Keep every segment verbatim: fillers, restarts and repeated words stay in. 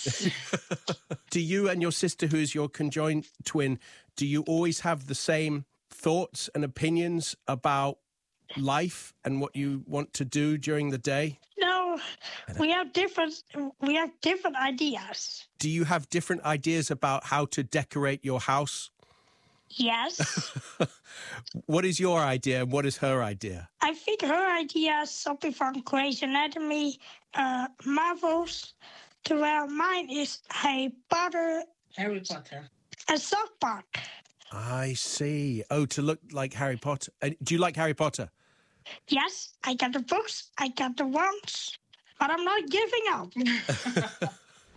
Yes. Do you and your sister, who's your conjoined twin, do you always have the same thoughts and opinions about life and what you want to do during the day? No, we have different. We have different ideas. Do you have different ideas about how to decorate your house? Yes. What is your idea and what is her idea? I think her idea is something from Grey's Anatomy, uh, Marvels, to where mine is Harry Potter. Harry Potter. A South Park. I see. Oh, to look like Harry Potter. Uh, do you like Harry Potter? Yes, I got the books, I got the wands, but I'm not giving up.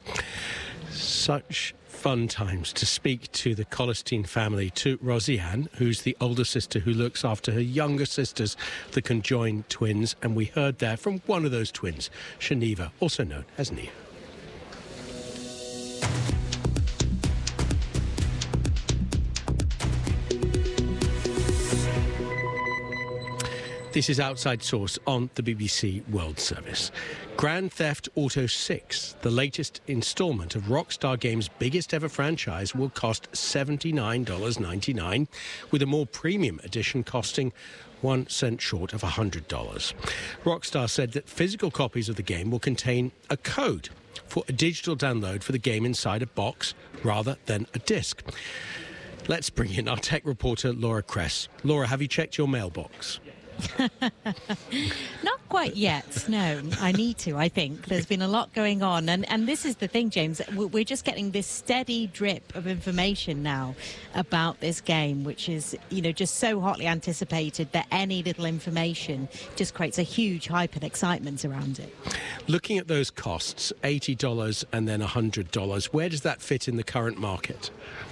Such fun times to speak to the Colestein family, to Rosie-Anne, who's the older sister who looks after her younger sisters, the conjoined twins. And we heard there from one of those twins, Shaniva, also known as Nia. This is Outside Source on the B B C World Service. Grand Theft Auto six, the latest instalment of Rockstar Games' biggest ever franchise, will cost seventy-nine dollars ninety-nine, with a more premium edition costing one cent short of one hundred dollars. Rockstar said that physical copies of the game will contain a code for a digital download for the game inside a box rather than a disc. Let's bring in our tech reporter, Laura Kress. Laura, have you checked your mailbox? Not quite yet, no. I need to, I think. There's been a lot going on. And, and this is the thing, James. We're just getting this steady drip of information now about this game, which is, you know, just so hotly anticipated that any little information just creates a huge hype and excitement around it. Looking at those costs, eighty dollars and then one hundred dollars, where does that fit in the current market?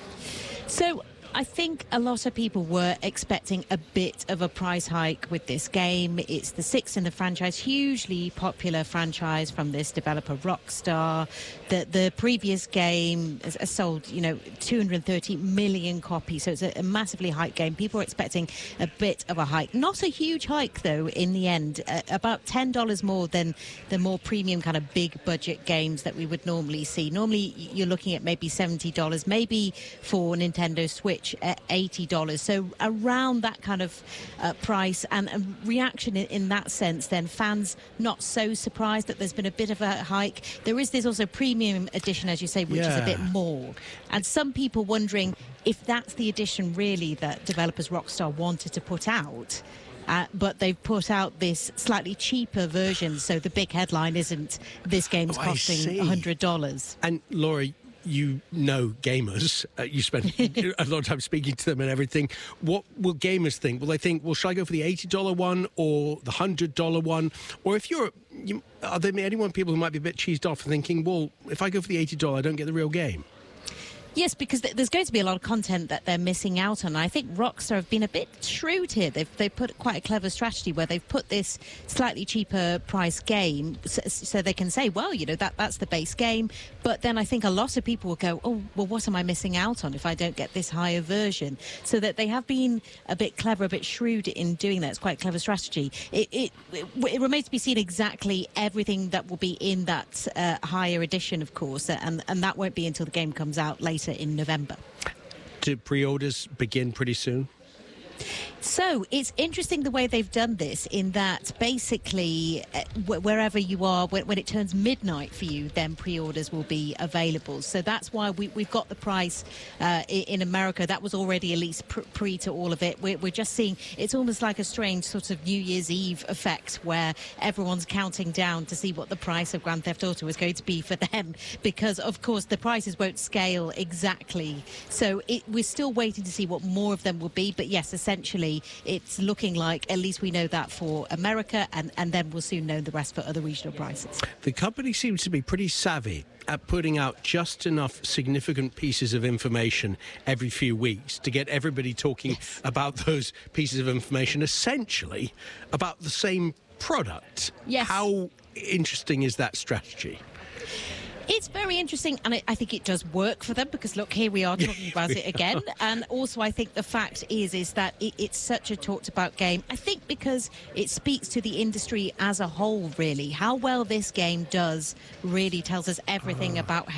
So I think a lot of people were expecting a bit of a price hike with this game. It's the sixth in the franchise, hugely popular franchise from this developer Rockstar. The the previous game has, has sold, you know, two hundred thirty million copies, so it's a, a massively hyped game. People are expecting a bit of a hike. Not a huge hike, though, in the end. Uh, about ten dollars more than the more premium kind of big budget games that we would normally see. Normally, you're looking at maybe seventy dollars, maybe for Nintendo Switch at eighty dollars. So around that kind of uh, price, and a reaction in, in that sense, then fans not so surprised that there's been a bit of a hike. There is this also premium edition, as you say, which yeah. is a bit more. And some people wondering if that's the edition really that developers Rockstar wanted to put out. Uh, but they've put out this slightly cheaper version, so the big headline isn't this game's oh, costing one hundred dollars. And Laura, you know gamers. Uh, you spend a lot of time speaking to them and everything. What will gamers think? Will they think, well, should I go for the eighty dollars one or the one hundred dollars one? Or if you're, you, are there anyone people who might be a bit cheesed off and thinking, well, if I go for the eighty dollars, I don't get the real game? Yes, because th- there's going to be a lot of content that they're missing out on. I think Rockstar have been a bit shrewd here. They've they've put quite a clever strategy where they've put this slightly cheaper price game so, so they can say, well, you know, that that's the base game. But then I think a lot of people will go, oh, well, what am I missing out on if I don't get this higher version? So that they have been a bit clever, a bit shrewd in doing that. It's quite a clever strategy. It, it, it, it remains to be seen exactly everything that will be in that uh, higher edition, of course, and, and that won't be until the game comes out later in November. Do pre-orders begin pretty soon? So it's interesting the way they've done this, in that basically uh, wh- wherever you are, when, when it turns midnight for you, then pre-orders will be available. So that's why we, we've got the price uh, in, in America. That was already at least pr- pre to all of it. We're, we're just seeing, it's almost like a strange sort of New Year's Eve effect where everyone's counting down to see what the price of Grand Theft Auto is going to be for them, because of course the prices won't scale exactly. So it, we're still waiting to see what more of them will be. But yes, essentially it's looking like at least we know that for America, and, and then we'll soon know the rest for other regional prices. The company seems to be pretty savvy at putting out just enough significant pieces of information every few weeks to get everybody talking yes. about those pieces of information, essentially about the same product. Yes. How interesting is that strategy? It's very interesting, and I, I think it does work for them, because look, here we are talking about it again. And also I think the fact is is that it, it's such a talked about game. I think because it speaks to the industry as a whole, really. How well this game does really tells us everything uh. about how